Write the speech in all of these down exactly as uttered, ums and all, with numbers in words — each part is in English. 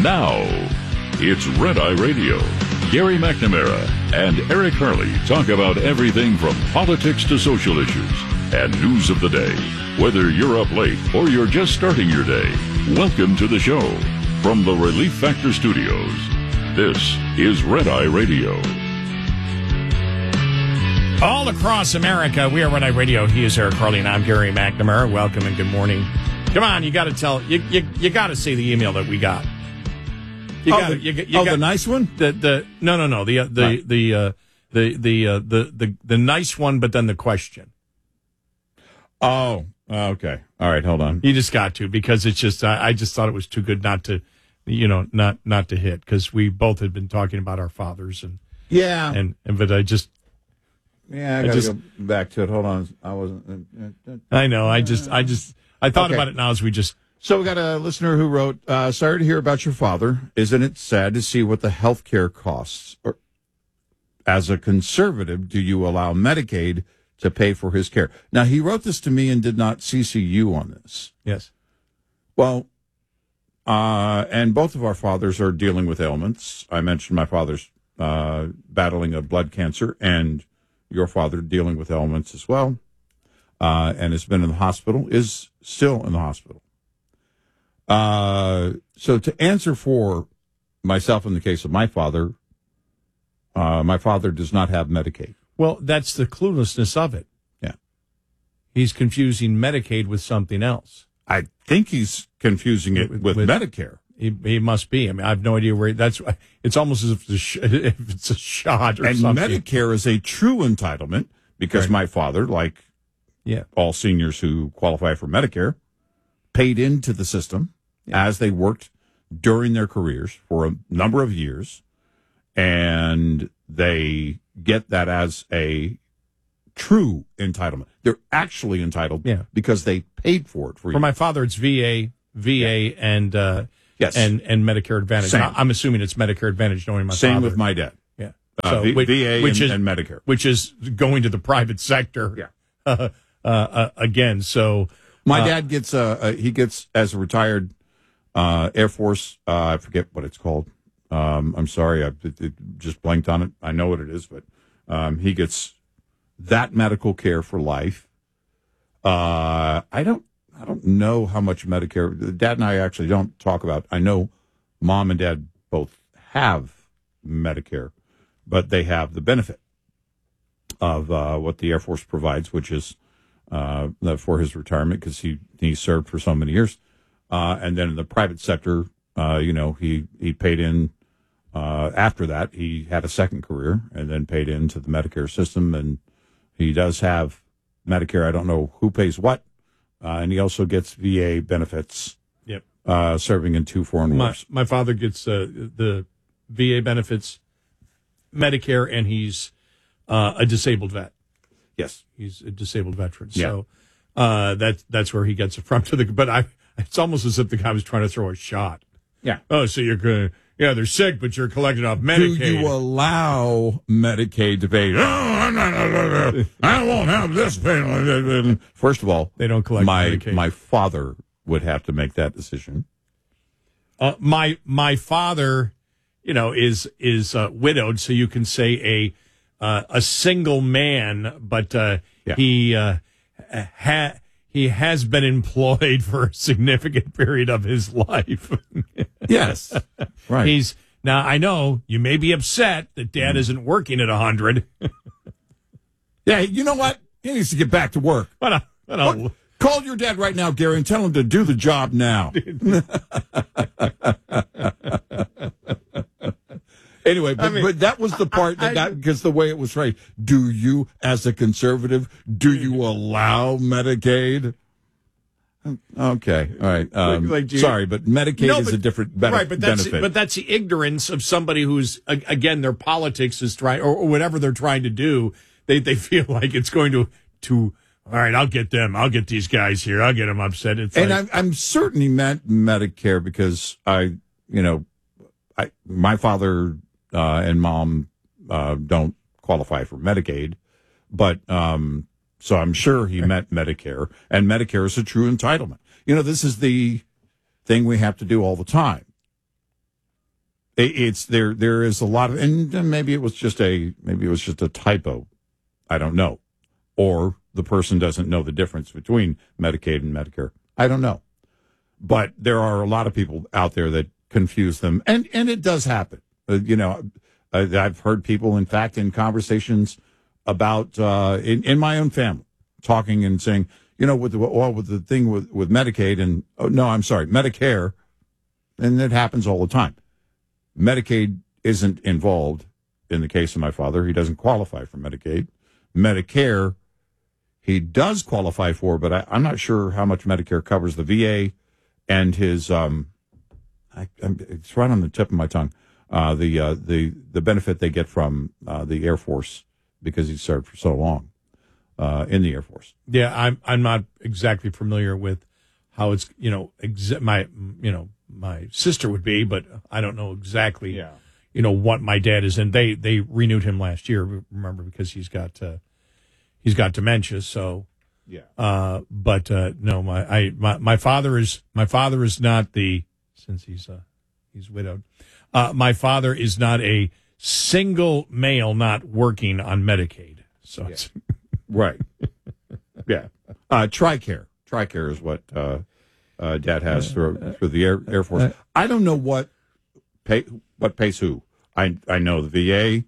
Now, it's Red Eye Radio. Gary McNamara and Eric Harley talk about everything from politics to social issues and news of the day. Whether you're up late or you're just starting your day, welcome to the show. From the Relief Factor Studios, this is Red Eye Radio. All across America, we are Red Eye Radio. He is Eric Harley, and I'm Gary McNamara. Welcome and good morning. Come on, you got to tell you you, you got to see the email that we got. You oh, got the, you, you oh got, the nice one. The the no no no the uh, the right. the uh, the the, uh, the the the nice one, but then the question. Oh, okay. All right, hold on. You just got to because it's just I, I just thought it was too good not to, you know, not not to hit because we both had been talking about our fathers and yeah and, and but I just. Yeah, I, I gotta just, go back to it. Hold on, I wasn't. Uh, uh, I know. I just, I just, I thought okay. about it now as we just. So we got a listener who wrote, uh, "Sorry to hear about your father. Isn't it sad to see what the health care costs? Or, as a conservative, do you allow Medicaid to pay for his care?" Now he wrote this to me and did not C C you on this. Yes. Well, uh, and both of our fathers are dealing with ailments. I mentioned my father's uh, battling a blood cancer, and your father dealing with ailments as well, uh, and has been in the hospital, is still in the hospital. Uh, so to answer for myself in the case of my father, uh, my father does not have Medicaid. Well, that's the cluelessness of it. Yeah. He's confusing Medicaid with something else. I think he's confusing it with, with, with Medicare. He, he must be. I mean, I have no idea where. That's. It's almost as if it's a, sh- if it's a shot or and something. And Medicare is a true entitlement because right. my father, like yeah. all seniors who qualify for Medicare, paid into the system yeah. as they worked during their careers for a number of years, and they get that as a true entitlement. They're actually entitled yeah. because they paid for it for, for you. my father, it's V A, V A, yeah. and. Uh, Yes, and and Medicare Advantage. Same. I'm assuming it's Medicare Advantage, knowing my Same father. with my dad. Yeah, uh, so v- which, V A which and, is, and Medicare, which is going to the private sector. Yeah, uh, uh, uh, again. So my uh, dad gets uh, uh, he gets as a retired uh, Air Force. Uh, I forget what it's called. Um, I'm sorry, I it, it just blanked on it. I know what it is, but um, he gets that medical care for life. Uh, I don't. I don't know how much Medicare. Dad and I actually don't talk about. I know Mom and Dad both have Medicare, but they have the benefit of uh, what the Air Force provides, which is uh, for his retirement because he he served for so many years. Uh, and then in the private sector, uh, you know, he he paid in. Uh, after that, he had a second career and then paid into the Medicare system, and he does have Medicare. I don't know who pays what. Uh, and he also gets V A benefits. Yep. Uh, serving in two foreign wars. My, my father gets uh, the V A benefits, Medicare, and he's uh, a disabled vet. Yes, he's a disabled veteran. Yeah. So uh, that's that's where he gets it from. To the but I, it's almost as if the guy was trying to throw a shot. Yeah. Oh, so you're gonna yeah, they're sick, but you're collecting off Medicaid. Do you allow Medicaid to pay? Oh, I'm not, I won't have this pay. First of all, they don't collect my Medicaid. My father would have to make that decision. Uh, my my father, you know, is is uh, widowed, so you can say a uh, a single man, but uh, yeah. he uh, ha, he has been employed for a significant period of his life. Yes, right. He's now. I know you may be upset that Dad mm. isn't working at a hundred. Yeah, you know what? He needs to get back to work. What a, what a, what? Call your dad right now, Gary, and tell him to do the job now. Anyway, but, I mean, but that was the part that, I, that because the way it was phrased. Do you, as a conservative, do you allow Medicaid? Okay, all right. Um, like, you, sorry, but Medicaid no, but, is a different be- right, but that's, benefit. But that's the ignorance of somebody who's again their politics is trying or, or whatever they're trying to do. They they feel like it's going to to. All right, I'll get them. I'll get these guys here. I'll get them upset. It's and like, I'm, I'm certain he meant Medicare because I, you know, I my father uh, and mom uh, don't qualify for Medicaid, but um, so I'm sure he meant Medicare. And Medicare is a true entitlement. You know, this is the thing we have to do all the time. it, it's there. There is a lot of, and maybe it was just a maybe it was just a typo. I don't know, or the person doesn't know the difference between Medicaid and Medicare. I don't know, but there are a lot of people out there that confuse them, and and it does happen. Uh, you know, uh, I've heard people, in fact, in conversations about uh, in in my own family, talking and saying, you know, with the well, with the thing with with Medicaid and oh, no, I'm sorry, Medicare, and it happens all the time. Medicaid isn't involved in the case of my father. He doesn't qualify for Medicaid. Medicare, he does qualify for, but I, I'm not sure how much Medicare covers the V A and his. Um, I, it's right on the tip of my tongue. Uh, the uh, the the benefit they get from uh, the Air Force because he served for so long uh, in the Air Force. Yeah, I'm I'm not exactly familiar with how it's you know exa- my you know my sister would be, but I don't know exactly Yeah. you know what my dad is in. They they renewed him last year. Remember because he's got uh, he's got dementia. So Yeah. uh, but uh, no, my I my, my father is my father is not the since he's uh, he's widowed. Uh, my father is not a single male not working on Medicaid. So Yeah. it's Right. Yeah. Uh, TRICARE. TRICARE is what uh, uh, Dad has through, through the Air, Air Force. I don't know what pay what pays who. I I know the V A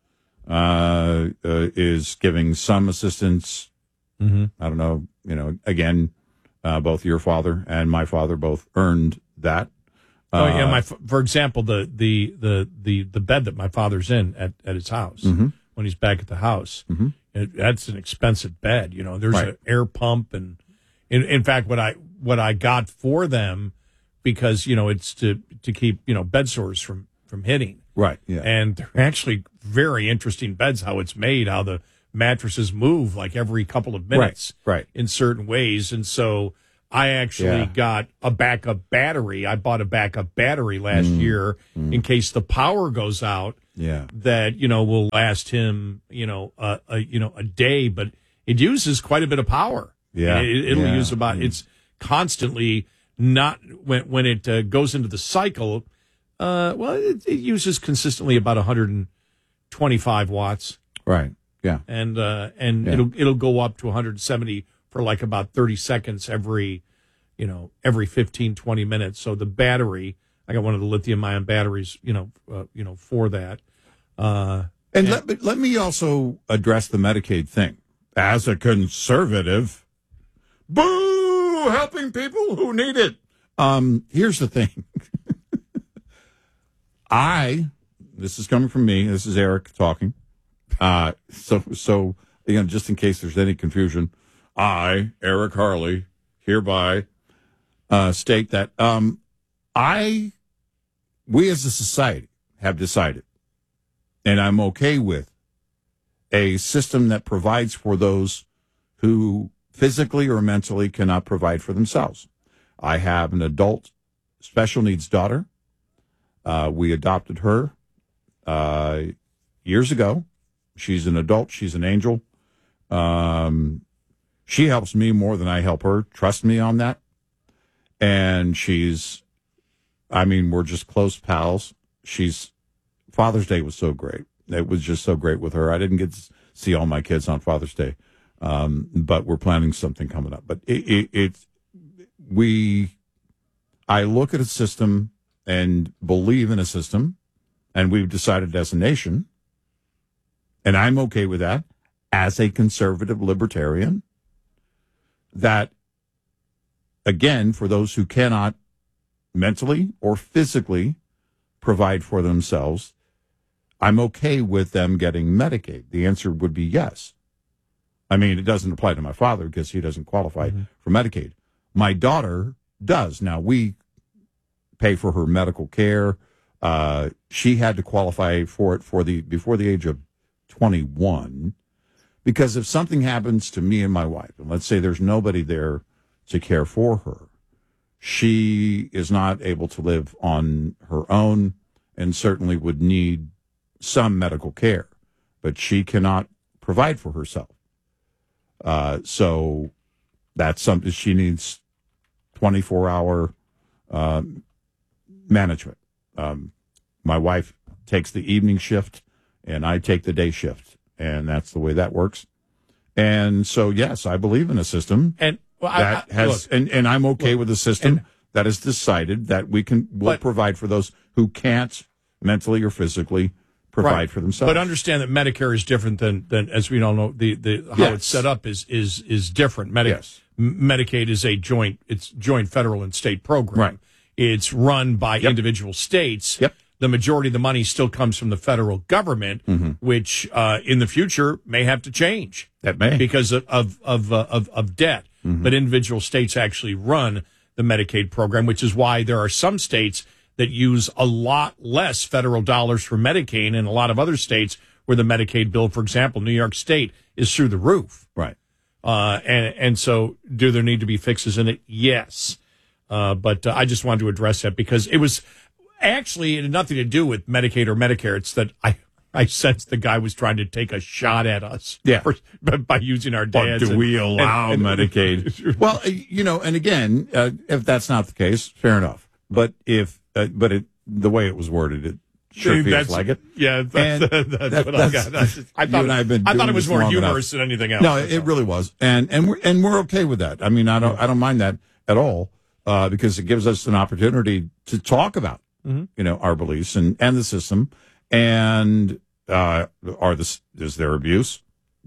uh, uh, is giving some assistance. mm-hmm. I don't know. You know, again, uh, both your father and my father both earned that. Oh yeah, Uh, my for example, the the the the, the bed that my father's in at, at his house Mhm. when he's back at the house, Mhm. it, that's an expensive bed. You know, there's Right. an air pump, and in, in fact, what I what I got for them because you know it's to to keep you know bed sores from from hitting, Right. Yeah. and they're actually very interesting beds. How it's made, how the mattresses move like every couple of minutes, Right. in certain ways, and so. I actually Yeah. got a backup battery. I bought a backup battery last Mm. year in case the power goes out. Yeah. That you know will last him you know a, a you know a day, but it uses quite a bit of power. Yeah. it, it'll Yeah. use about it's constantly not when when it uh, goes into the cycle. Uh, well, it, it uses consistently about one hundred twenty-five watts, Right. Yeah. and uh, and Yeah. it'll it'll go up to one hundred seventy for like about thirty seconds every, you know, every fifteen, twenty minutes. So the battery, I got one of the lithium ion batteries, you know, uh, you know, for that. Uh, And let me, let me also address the Medicaid thing. As a conservative, boo, helping people who need it. Um, here's the thing. I, this is coming from me. This is Eric talking. Uh, so, so, you know, just in case there's any confusion, I, Eric Harley, hereby uh, state that um, I, we as a society have decided, and I'm okay with, a system that provides for those who physically or mentally cannot provide for themselves. I have an adult special needs daughter. Uh, we adopted her uh, years ago. She's an adult. She's an angel. Um, she helps me more than I help her. Trust me on that. And she's, I mean, we're just close pals. She's, Father's Day was so great. It was just so great with her. I didn't get to see all my kids on Father's Day, um, but we're planning something coming up. But it, it, it, we, I look at a system and believe in a system, and we've decided as a nation, and I'm okay with that, as a conservative libertarian, that, again, for those who cannot mentally or physically provide for themselves, I'm okay with them getting Medicaid. The answer would be yes. I mean, it doesn't apply to my father because he doesn't qualify mm-hmm. for Medicaid. My daughter does. Now, we pay for her medical care. Uh, she had to qualify for it for the before the age of twenty-one, because if something happens to me and my wife, and let's say there's nobody there to care for her, she is not able to live on her own and certainly would need some medical care, but she cannot provide for herself. Uh, so that's something she needs twenty-four hour uh, management. Um, my wife takes the evening shift, and I take the day shift, and that's the way that works. And so, yes, I believe in a system and well, that I, I, has, look, and, and I'm okay look, with a system and, that has decided that we can will but, provide for those who can't mentally or physically provide right. for themselves. But understand that Medicare is different than, than as we all know, the, the how yes. it's set up is is is different. Medi- yes. Medicaid is a joint, it's joint federal and state program. Right. It's run by yep. individual states. Yep. The majority of the money still comes from the federal government, mm-hmm. which uh, in the future may have to change. That may. Because of of of, uh, of, of debt. Mm-hmm. But individual states actually run the Medicaid program, which is why there are some states that use a lot less federal dollars for Medicaid, and a lot of other states where the Medicaid bill, for example, New York State, is through the roof. Right. Uh, and and so, do there need to be fixes in it? Yes. Uh, but uh, I just wanted to address that because it was actually it had nothing to do with Medicaid or Medicare. It's that I I sensed the guy was trying to take a shot at us. Yeah. For, by using our dads. But do and, we allow and, and, Medicaid? Well, you know, and again, uh, if that's not the case, fair enough. But if, uh, but it, the way it was worded, it sure feels that's, like it. Yeah, that's, And that's that, what I that's, got. I, just, I thought, you and I have been I thought doing it was this more long humorous enough. than anything else. No, it, it really was, and and we're and we're okay with that. I mean, I don't I don't mind that at all uh, because it gives us an opportunity to talk about mm-hmm. you know our beliefs and, and the system, and uh, are this is there abuse?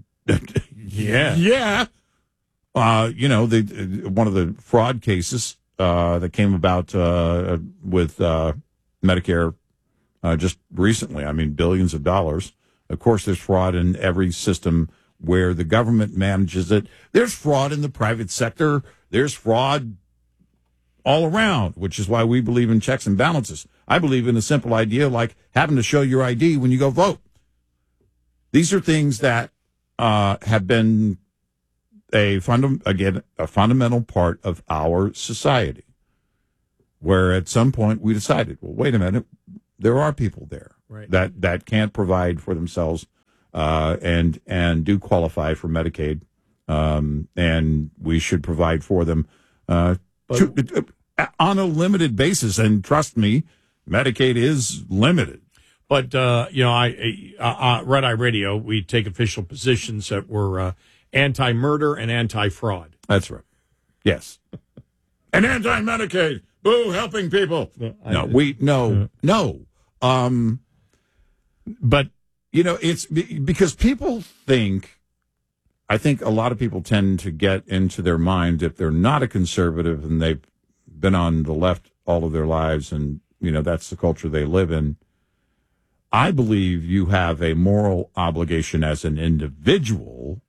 yeah, yeah. Uh, you know, the one of the fraud cases uh, that came about uh, with uh, Medicare uh, just recently. I mean, billions of dollars. Of course, there's fraud in every system where the government manages it. There's fraud in the private sector. There's fraud all around, which is why we believe in checks and balances. I believe in a simple idea like having to show your I D when you go vote. These are things that uh, have been a funda- again a fundamental part of our society, where at some point we decided, well, wait a minute, there are people there right. that, that can't provide for themselves uh, and and do qualify for Medicaid, um, and we should provide for them uh, to, uh, on a limited basis. And trust me, Medicaid is limited. But, uh, you know, I, uh, uh, Red Eye Radio, we take official positions that were uh, anti-murder and anti-fraud. That's right. Yes. And anti-Medicaid. Boo, helping people. No, no we, no, uh, no. Um, but, you know, it's because people think, I think a lot of people tend to get into their mind if they're not a conservative and they've been on the left all of their lives and, you know, that's the culture they live in. I believe you have a moral obligation as an individual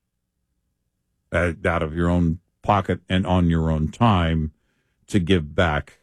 uh, out of your own pocket and on your own time to give back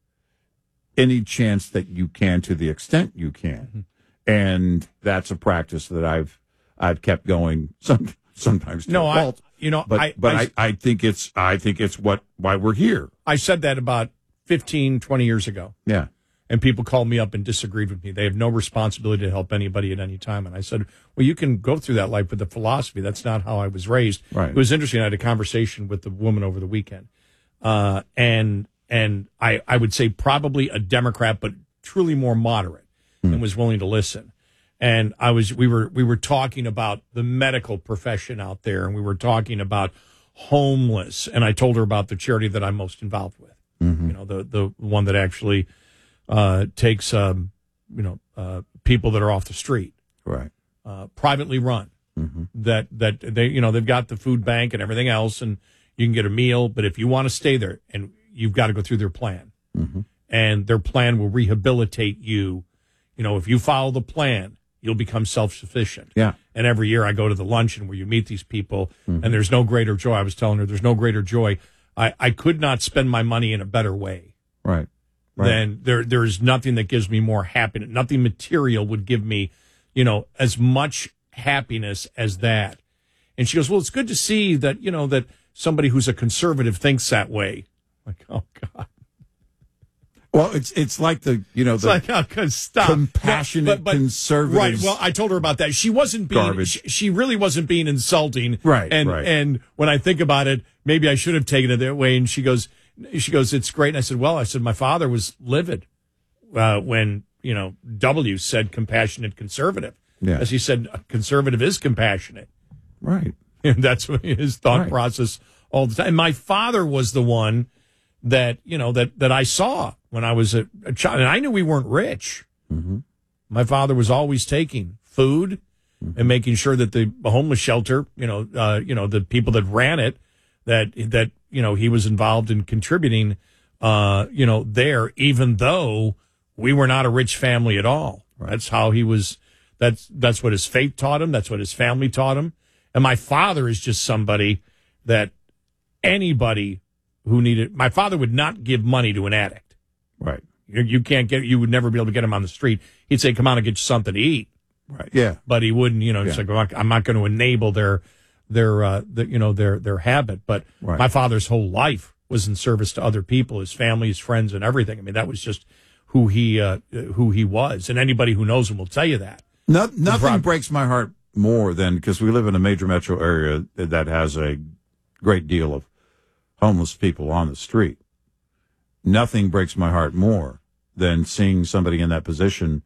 any chance that you can to the extent you can. Mm-hmm. And that's a practice that I've I've kept going some, sometimes to no, a fault. I, you know, but I, but I, I, I think it's I think it's what why we're here. I said that about fifteen, twenty years ago. Yeah. And people called me up and disagreed with me. They have no responsibility to help anybody at any time. And I said, well, you can go through that life with the philosophy. That's not how I was raised. Right. It was interesting. I had a conversation with the woman over the weekend. Uh, and and I, I would say probably a Democrat, but truly more moderate mm. and was willing to listen. And I was we were we were talking about the medical profession out there, and we were talking about homeless. And I told her about the charity that I'm most involved with. Mm-hmm. You know, the the one that actually Uh, takes, um, you know, uh, people that are off the street, right? Uh, privately run. Mm-hmm. That that they, you know, they've got the food bank and everything else, and you can get a meal. But if you want to stay there, and you've got to go through their plan, mm-hmm. and their plan will rehabilitate you. You know, if you follow the plan, you'll become self-sufficient. Yeah. And every year I go to the luncheon where you meet these people, mm-hmm. and there's no greater joy. I was telling her, there's no greater joy. I I could not spend my money in a better way. Right. Right. Then there there is nothing that gives me more happiness. Nothing material would give me, you know, as much happiness as that. And she goes, well, it's good to see that, you know, that somebody who's a conservative thinks that way. I'm like, oh God. Well, it's it's like the you know the it's like, oh, stop. compassionate but, but, conservatives. Right. Well, I told her about that. She wasn't being. Garbage. She, she really wasn't being insulting. Right. And right. and when I think about it, maybe I should have taken it that way. And she goes. She goes, it's great. And I said, well, I said, my father was livid uh, when, you know, W said compassionate conservative. Yeah. As he said, a conservative is compassionate. Right. And that's what his thought Right. process all the time. And my father was the one that, you know, that, that I saw when I was a, a child. And I knew we weren't rich. Mm-hmm. My father was always taking food mm-hmm. and making sure that the homeless shelter, you know, uh, you know, the people that ran it, that, that, you know, he was involved in contributing, uh, you know, there, even though we were not a rich family at all. Right. That's how he was. That's, that's what his faith taught him. That's what his family taught him. And my father is just somebody that anybody who needed, my father would not give money to an addict. Right. You, you can't get, you would never be able to get him on the street. He'd say, come on and get you something to eat. Right. Yeah. But he wouldn't, you know, Yeah. it's like, I'm not, I'm not going to enable their, their, uh, the, you know, their, their habit. But Right. my father's whole life was in service to other people, his family, his friends, and everything. I mean, that was just who he, uh, who he was. And anybody who knows him will tell you that. No, nothing Prob- breaks my heart more than, because we live in a major metro area that has a great deal of homeless people on the street. Nothing breaks my heart more than seeing somebody in that position.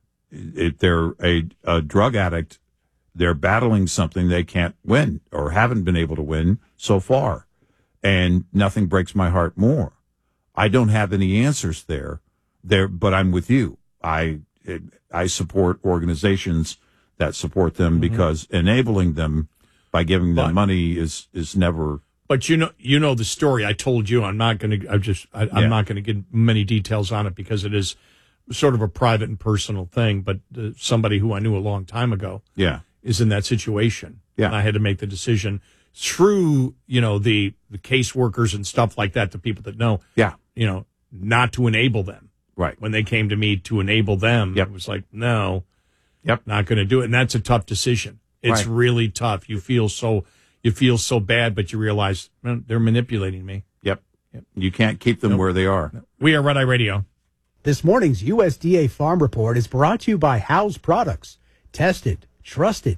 If they're a, a drug addict, they're battling something they can't win or haven't been able to win so far. And nothing breaks my heart more. I don't have any answers there, there, but I'm with you. I, it, I support organizations that support them mm-hmm. because enabling them by giving them but, money is, is never. But you know, you know the story I told you. I'm not going to. I'm just. I, I'm Yeah. not going to get many details on it because it is sort of a private and personal thing. But uh, somebody who I knew a long time ago, Yeah. is in that situation. Yeah. And I had to make the decision through, you know, the the caseworkers and stuff like that. The people that know, Yeah. you know, not to enable them. Right. When they came to me to enable them, Yep. it was like, no, Yep. not going to do it. And that's a tough decision. It's Right. really tough. You feel so, you feel so bad, but you realize well, they're manipulating me. Yep. Yep. You can't keep them Nope. where they are. We are Red Eye Radio. This morning's U S D A Farm Report is brought to you by House Products. Tested, trusted,